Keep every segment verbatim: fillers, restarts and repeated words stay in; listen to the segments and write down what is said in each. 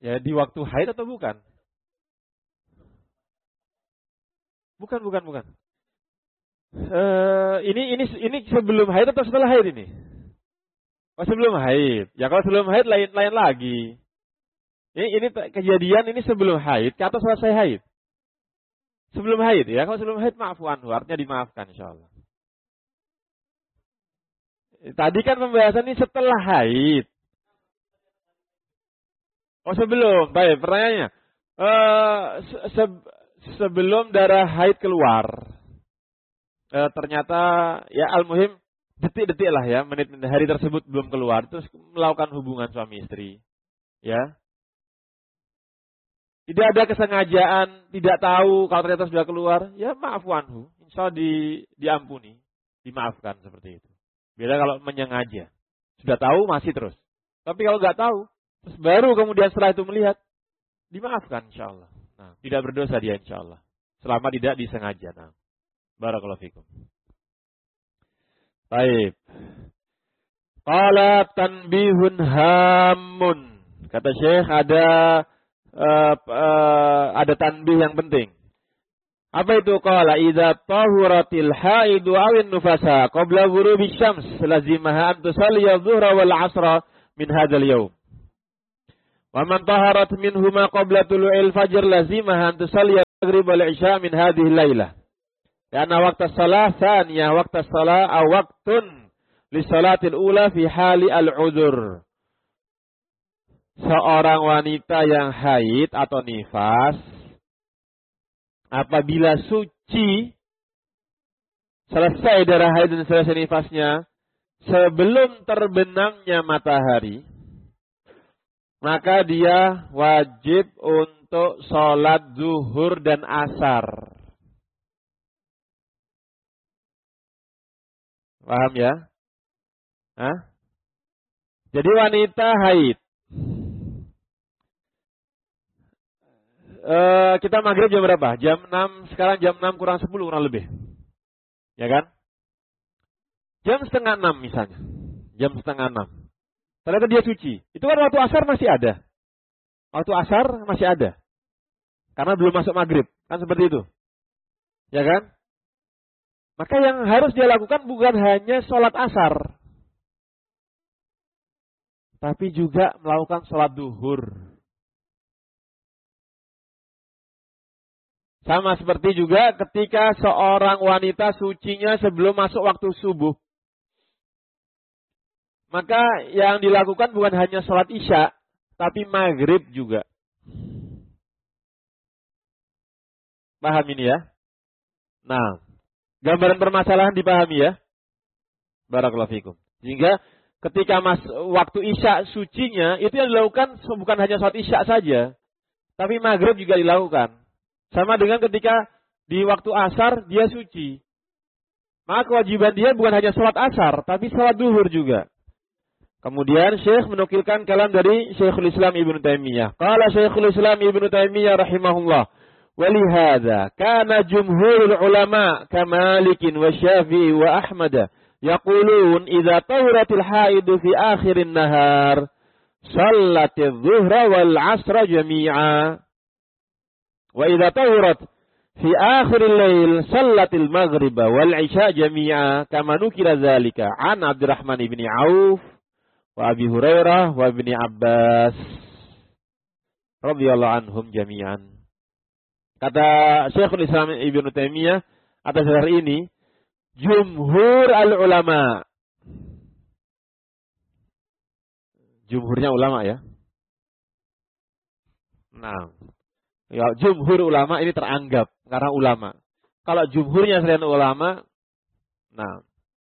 Ya, di waktu haid atau bukan? Bukan, bukan, bukan. Uh, ini ini ini sebelum haid atau setelah haid ini? Oh, sebelum haid. Ya kalau sebelum haid lain lain lagi. Ini ini kejadian ini sebelum haid atau selesai haid? Sebelum haid ya. Kalau sebelum haid maafu anhu, artinya dimaafkan insyaallah. Tadi kan pembahasan ini setelah haid. Oh sebelum, baik pertanyaannya. Uh, se sebelum darah haid keluar, uh, ternyata ya al-muhim detik-detik lah ya, menit-menit hari tersebut belum keluar, terus melakukan hubungan suami istri, ya. Tidak ada kesengajaan, tidak tahu kalau ternyata sudah keluar, ya maafu anhu, insya Allah di, diampuni, dimaafkan seperti itu. Beda kalau menyengaja, sudah tahu masih terus. Tapi kalau nggak tahu, terus baru kemudian setelah itu melihat, dimaafkan insya Allah. Nah, tidak berdosa dia insya Allah. Selama tidak disengaja. Nah, barakallahu fikum. Baik. Qala tanbihun hamun. Kata Syekh ada uh, uh, ada tanbih yang penting. Apa itu? Qala idza tahuratil haidu awin nufasa qabla ghurubi syams lazimaha an tusalli adh-dhuhra wal 'ashra min hadzal yawm. Wa man taharat minhuma qabla tulu'il fajr lazimaha an tusalli al-maghrib wal 'isha min hadhihi al-lailah. Karena waktu salat tsaniyah waktu salat aw waqtun li salatil ula fi hali al-'udzur. Seorang wanita yang haid atau nifas apabila suci selesai darah haid dan selesai nifasnya sebelum terbenamnya matahari, maka dia wajib untuk sholat zuhur dan asar. Paham ya? Hah? Jadi wanita haid. Uh, kita maghrib jam berapa? Jam enam, sekarang jam enam kurang sepuluh kurang lebih. Ya kan? Jam setengah enam misalnya. Jam setengah enam. Ternyata dia suci. Itu kan waktu asar masih ada. Waktu asar masih ada. Karena belum masuk maghrib. Kan seperti itu. Ya kan? Maka yang harus dia lakukan bukan hanya sholat asar. Tapi juga melakukan sholat duhur. Sama seperti juga ketika seorang wanita sucinya sebelum masuk waktu subuh. Maka yang dilakukan bukan hanya sholat isya, tapi maghrib juga. Paham ini ya? Nah, gambaran permasalahan dipahami ya? Barakallahu fikum. Sehingga ketika mas, waktu isya sucinya, itu yang dilakukan bukan hanya sholat isya saja, tapi maghrib juga dilakukan. Sama dengan ketika di waktu asar dia suci. Maka kewajiban dia bukan hanya sholat asar, tapi sholat duhur juga. Kemudian Syekh menukilkan kalam dari Syekhul Islam Ibnu Taimiyah. Qala Syekhul Islam Ibnu Taimiyah rahimahullah. Walihada kana jumhurul ulama kamalikin wa syafi'i wa ahmada yaqulun idza tahuratil haidu fi akhirin nahar sallatidh dhuhra wal 'ashra jami'a. Wa idza tahurat fi akhiril lail sallatil maghriba wal 'isha jami'a kama nukira dzalika an Abdurrahman ibn Auf wa Abi Hurairah wa Ibnu Abbas radhiyallahu anhum jami'an. Kata Syekhul Islam Ibnu Taimiyah atas dasar ini jumhur al ulama. Jumhurnya ulama ya. Nah, ya, jumhur ulama ini teranggap karena ulama. Kalau jumhurnya selain ulama, nah,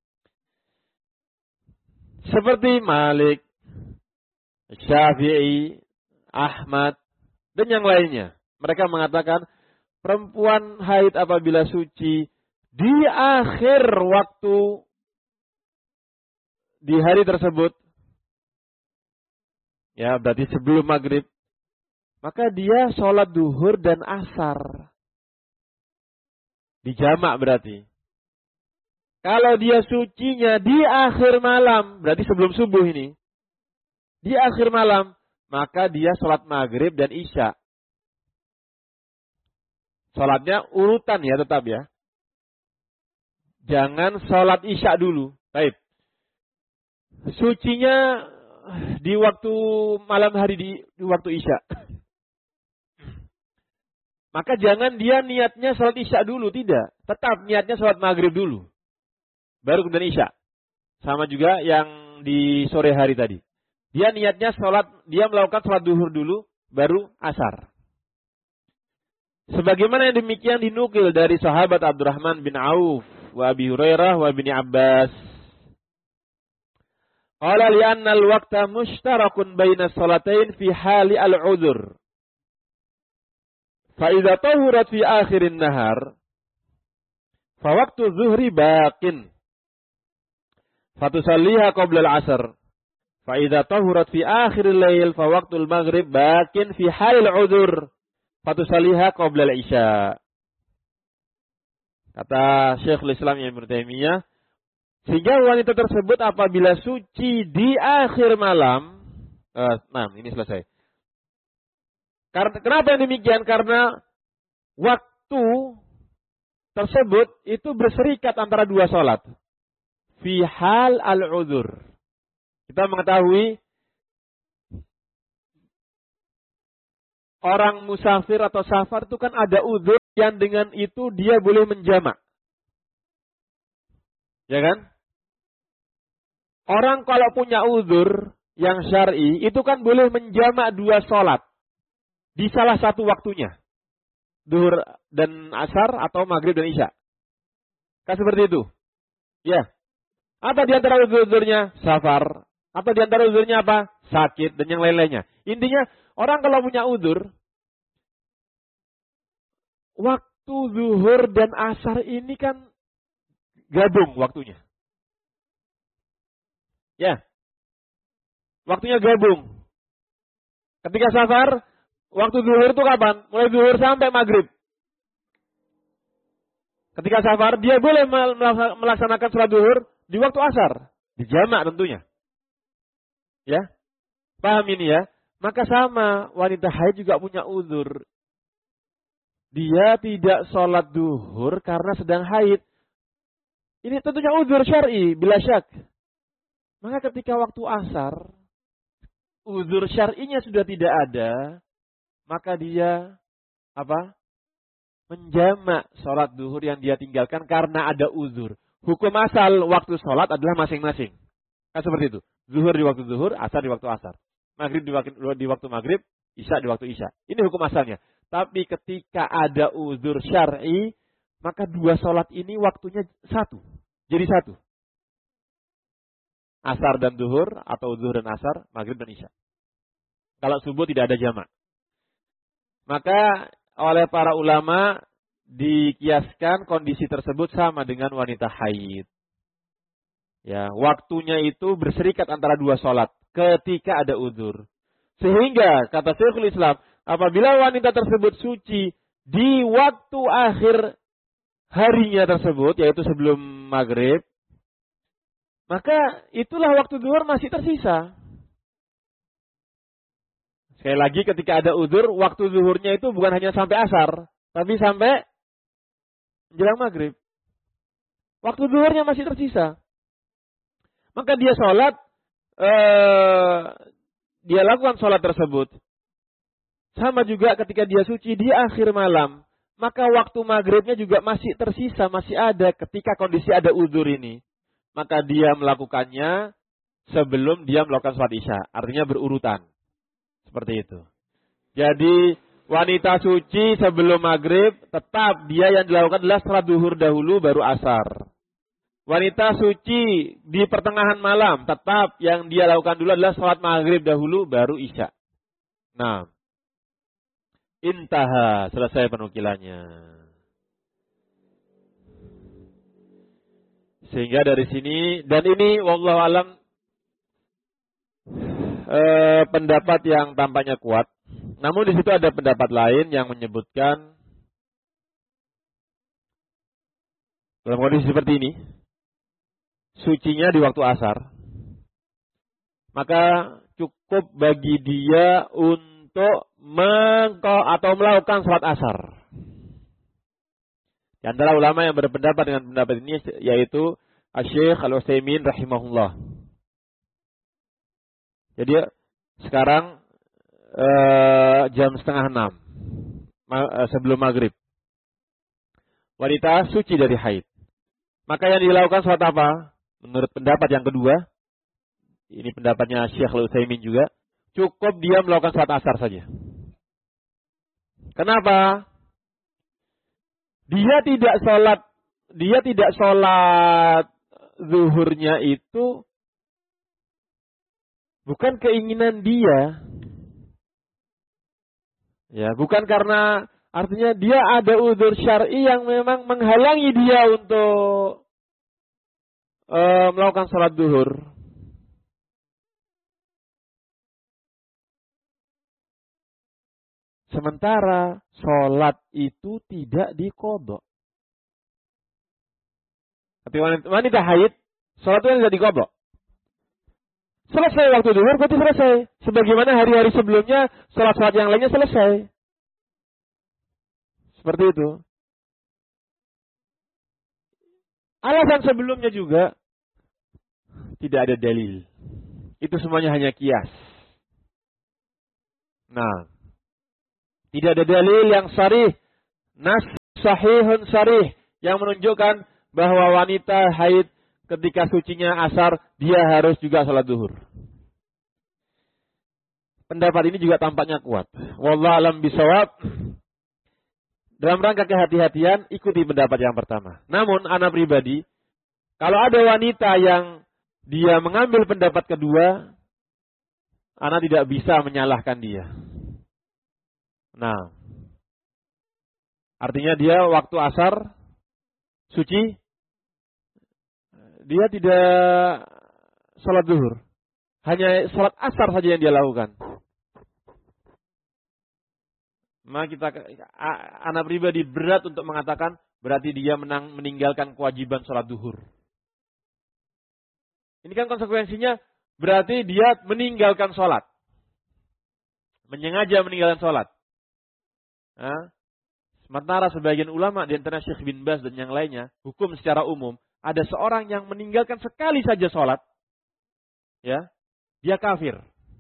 seperti Malik, Syafi'i, Ahmad, dan yang lainnya. Mereka mengatakan perempuan haid apabila suci di akhir waktu di hari tersebut, ya berarti sebelum maghrib, maka dia sholat duhur dan asar. Dijamak berarti. Kalau dia sucinya di akhir malam, berarti sebelum subuh ini. Di akhir malam, maka dia sholat maghrib dan isya. Sholatnya urutan ya tetap ya. Jangan sholat isya dulu. Baik. Sucinya di waktu malam hari di, di waktu isya. Maka jangan dia niatnya sholat isya dulu. Tidak. Tetap niatnya sholat maghrib dulu. Baru kemudian isya. Sama juga yang di sore hari tadi. Dia niatnya sholat, dia melakukan sholat duhur dulu. Baru asar. Sebagaimana yang demikian dinukil dari sahabat Abdurrahman bin Auf wa Abi Hurairah wa Ibni Abbas. Qala li'anna al-waqta mushtarakun baina salatain fi hali al-'udhr. Fa idza tahurat fi akhirin nahar fa waqtu zuhri baqin. Fatusalliha qabla al-'asr. Fa idza tahurat fi akhiril lail fa waqtul maghrib baqin fi halil 'udhr. Fatusaliha qabla al-isya. Kata Syekhul Islam Ibnu Taimiyah, sehingga wanita tersebut apabila suci di akhir malam, uh, nah ini selesai. Karena kenapa yang demikian? Karena waktu tersebut itu berserikat antara dua salat. Fi hal al-'udhr. Kita mengetahui orang musafir atau safar itu kan ada udzur yang dengan itu dia boleh menjamak. Ya kan? Orang kalau punya udzur yang syar'i itu kan boleh menjamak dua sholat di salah satu waktunya. Duhur dan asar atau maghrib dan isya. Kan seperti itu. Ya. Apa di antara udzur-udzurnya? Safar. Apa di antara udzurnya apa? Sakit dan yang lain-lainnya. Intinya orang kalau punya udzur, waktu zuhur dan asar ini kan gabung waktunya. Ya. Waktunya gabung. Ketika safar, waktu zuhur itu kapan? Mulai zuhur sampai maghrib. Ketika safar, dia boleh melaksanakan sholat zuhur di waktu asar. Dijamak tentunya. Ya. Paham ini ya? Maka sama, wanita haid juga punya uzur. Dia tidak sholat duhur karena sedang haid. Ini tentunya uzur syar'i, bila syak. Maka ketika waktu asar, uzur syar'inya sudah tidak ada, maka dia apa? Menjamak sholat duhur yang dia tinggalkan karena ada uzur. Hukum asal waktu sholat adalah masing-masing. Kan seperti itu. Zuhur di waktu zuhur, asar di waktu asar. Maghrib di waktu, di waktu maghrib, isya di waktu isya. Ini hukum asalnya. Tapi ketika ada uzur syar'i, maka dua sholat ini waktunya satu. Jadi satu. Asar dan zuhur, atau zuhur dan asar, maghrib dan isya. Kalau subuh tidak ada jamak. Maka oleh para ulama dikiaskan kondisi tersebut sama dengan wanita haid. Ya, waktunya itu berserikat antara dua sholat. Ketika ada uzur. Sehingga, kata Syekhul Islam, apabila wanita tersebut suci di waktu akhir harinya tersebut, yaitu sebelum maghrib, maka itulah waktu zuhur masih tersisa. Sekali lagi ketika ada uzur, waktu zuhurnya itu bukan hanya sampai asar, tapi sampai menjelang maghrib. Waktu zuhurnya masih tersisa. Maka dia sholat, Uh, dia lakukan sholat tersebut. Sama juga ketika dia suci di akhir malam. Maka waktu maghribnya juga masih tersisa, masih ada ketika kondisi ada uzur ini. Maka dia melakukannya sebelum dia melakukan sholat isya. Artinya berurutan. Seperti itu. Jadi wanita suci sebelum maghrib, tetap dia yang dilakukan adalah sholat duhur dahulu baru asar. Wanita suci di pertengahan malam, tetap yang dia lakukan dulu adalah sholat maghrib dahulu, baru isya. Nah, intaha, selesai penukilannya. Sehingga dari sini, dan ini wallahu alam eh, pendapat yang tampaknya kuat. Namun di situ ada pendapat lain yang menyebutkan dalam kondisi seperti ini, sucinya di waktu asar, maka cukup bagi dia untuk mengko atau melakukan salat asar. Di antara ulama yang berpendapat dengan pendapat ini yaitu Asy-Syaikh Al-Utsaimin rahimahullah. Jadi sekarang eh, jam setengah enam ma- sebelum maghrib. Wanita suci dari haid. Maka yang dilakukan salat apa? Menurut pendapat yang kedua, ini pendapatnya Syekh Al-Utsaimin juga, cukup dia melakukan salat asar saja. Kenapa? Dia tidak sholat, dia tidak sholat zuhurnya itu bukan keinginan dia. Ya, bukan karena artinya dia ada udzur syar'i yang memang menghalangi dia untuk uh, melakukan sholat zuhur. Sementara sholat itu tidak diqadha. Tapi wanita, wanita haid, sholat itu tidak diqadha. Selesai waktu zuhur, berarti selesai. Sebagaimana hari-hari sebelumnya, sholat-sholat yang lainnya selesai. Seperti itu. Alasan sebelumnya juga tidak ada dalil. Itu semuanya hanya kias. Nah, tidak ada dalil yang sharih, nas sahihun sharih yang menunjukkan bahwa wanita haid ketika sucinya asar dia harus juga salat zuhur. Pendapat ini juga tampaknya kuat. Wallahu alam bisawab. Dalam rangka kehati-hatian ikuti pendapat yang pertama. Namun ana pribadi, kalau ada wanita yang dia mengambil pendapat kedua, ana tidak bisa menyalahkan dia. Nah, artinya dia waktu asar suci, dia tidak sholat zuhur, hanya sholat asar saja yang dia lakukan. Maka kita, anak pribadi berat untuk mengatakan berarti dia menang, meninggalkan kewajiban sholat zuhur. Ini kan konsekuensinya berarti dia meninggalkan sholat, menyengaja meninggalkan sholat. Nah, sementara sebagian ulama di antara Syekh bin Baz dan yang lainnya, hukum secara umum, ada seorang yang meninggalkan sekali saja sholat, ya, dia kafir.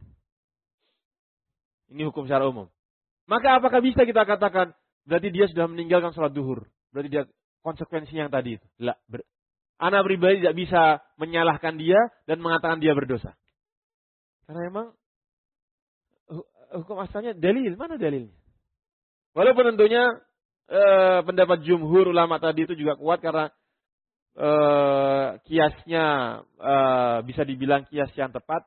Ini hukum secara umum. Maka apakah bisa kita katakan berarti dia sudah meninggalkan sholat duhur? Berarti dia konsekuensinya yang tadi itu. Lah, ber, anak pribadi tidak bisa menyalahkan dia dan mengatakan dia berdosa. Karena memang hukum asalnya dalil, mana dalilnya? Walaupun tentunya eh, pendapat jumhur ulama tadi itu juga kuat karena eh, kiasnya eh, bisa dibilang kias yang tepat.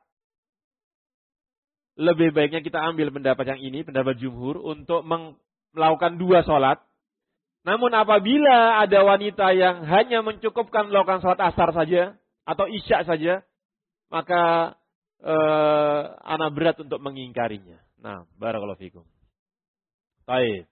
Lebih baiknya kita ambil pendapat yang ini, pendapat jumhur, untuk melakukan dua sholat. Namun apabila ada wanita yang hanya mencukupkan melakukan sholat asar saja, atau isya saja, maka eh, anak berat untuk mengingkarinya. Nah, barakallahu fikum. Baik.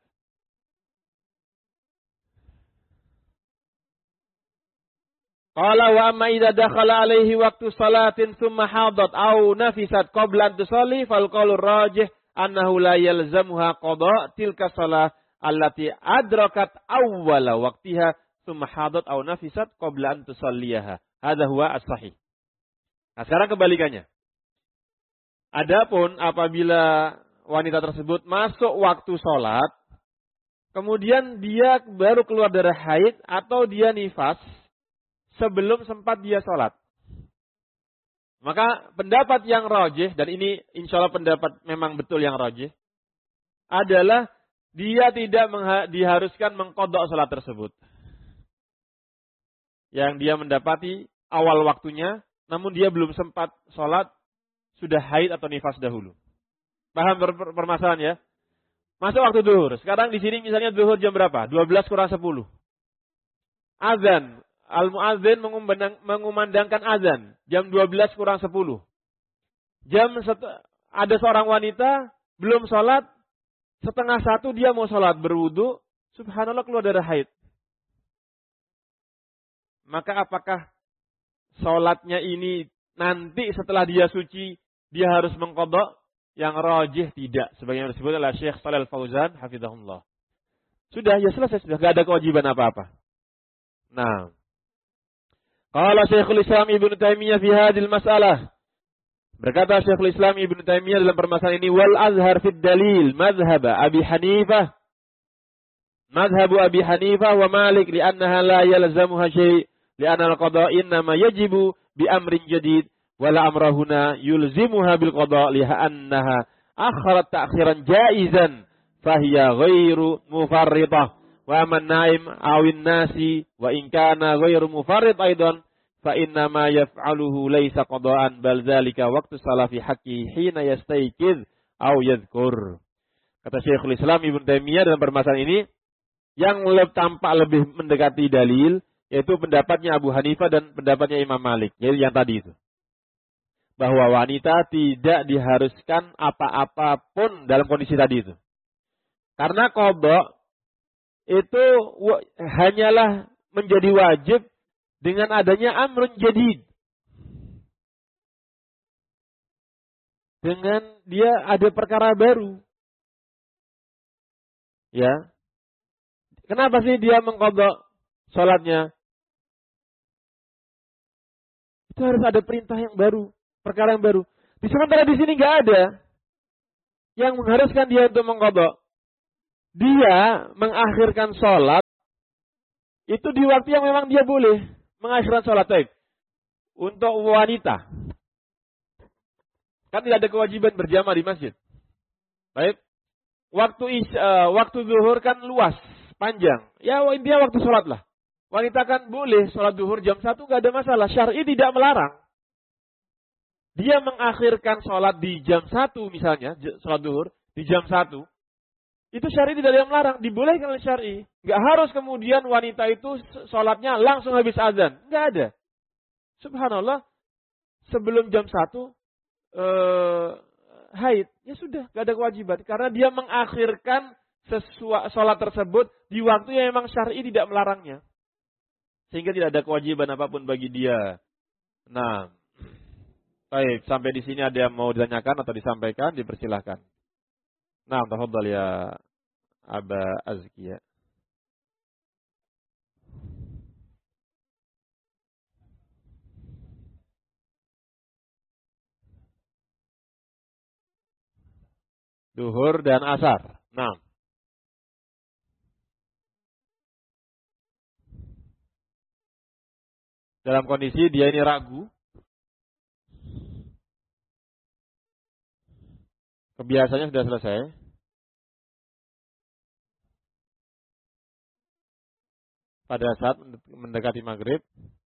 Qala wa amma idza dakhala alaihi waqtu salatin thumma hadat aw nafisat qabla an tusalli fal qawlu rajih annahu la yalzamuha qada tilka shalah allati adrakat awwala waqtiha thumma hadat aw nafisat qabla an tusalliyaha. Hadza huwa as-sahih. Nah, sekarang kebalikannya. Adapun apabila wanita tersebut masuk waktu sholat, kemudian dia baru keluar dari haid atau dia nifas sebelum sempat dia sholat, maka pendapat yang rajih, dan ini insya Allah pendapat memang betul yang rajih, adalah dia tidak mengha- diharuskan mengqadha sholat tersebut. Yang dia mendapati awal waktunya, namun dia belum sempat sholat, sudah haid atau nifas dahulu. Paham per- permasalahan ya? Masuk waktu duhur. Sekarang di sini misalnya duhur jam berapa? dua belas kurang sepuluh. Azan. Al-muadzin mengumandangkan azan. Jam dua belas kurang sepuluh. Jam set- ada seorang wanita belum sholat. Setengah satu dia mau sholat berwudu. Subhanallah keluar dari haid. Maka apakah sholatnya ini nanti setelah dia suci dia harus mengqadha? Yang rajih tidak. Sebagaimana disebut oleh Syekh Shalal Fauzan hafizahullah. Sudah, ya selesai. Sudah tidak ada kewajiban apa-apa. Nah. Qala Syekhul Islam Ibnu Taimiyah fi hadhil mas'alah. Berkata Syekhul Islam Ibnu Taimiyah dalam permasalahan ini, wal azhar fid dalil madhhab Abi Hanifah. Madhhab Abi Hanifah wa Malik li'annaha la yalzamuha syai' li'anna al-qada' innama yajibu bi amrin jadid wala amrahuna yulzimuha bil qada' li'annaha akharat ta'khiran jaizan fahiya ghairu mufarridah. Wa man naim awin nasi wa in kana ghairu mufarrid aidan fa inna ma yaf'aluhu laysa qada'an bal dzalika waqtu salafi haqqi hina yastayqiz aw yadhkur. Kata Syekhul Islam Ibnu Taimiyah dalam permasalahan ini yang lebih tampak lebih mendekati dalil yaitu pendapatnya Abu Hanifah dan pendapatnya Imam Malik, yaitu yang tadi itu. Bahwa wanita tidak diharuskan apa-apa pun dalam kondisi tadi itu. Karena qada itu hanyalah menjadi wajib dengan adanya amrun jadid. Dengan dia ada perkara baru. Ya. Kenapa sih dia mengqadha salatnya? Itu harus ada perintah yang baru, perkara yang baru. Di sementara di sini nggak ada yang mengharuskan dia untuk mengqadha. Dia mengakhirkan sholat itu di waktu yang memang dia boleh mengakhirkan sholat. Baik. Untuk wanita kan tidak ada kewajiban berjamaah di masjid. Baik. Waktu is, uh, waktu zuhur kan luas, panjang. Ya intinya waktu sholat lah. Wanita kan boleh sholat zuhur jam satu nggak ada masalah. Syar'i tidak melarang. Dia mengakhirkan sholat di jam satu misalnya, sholat zuhur di jam satu. Itu syar'i tidak ada yang melarang, dibolehkan oleh syar'i. Enggak harus kemudian wanita itu sholatnya langsung habis azan. Enggak ada. Subhanallah, sebelum jam satu eh, haid, ya sudah, enggak ada kewajiban. Karena dia mengakhirkan sesuatu sholat tersebut di waktu yang memang syar'i tidak melarangnya. Sehingga tidak ada kewajiban apapun bagi dia. Nah, baik, sampai di sini ada yang mau ditanyakan atau disampaikan, dipersilahkan. Nah, tafadhal ya Aba Azkiya. Duhur dan asar. Nah. Dalam kondisi dia ini ragu. Kebiasaannya sudah selesai. Pada saat mendekati maghrib,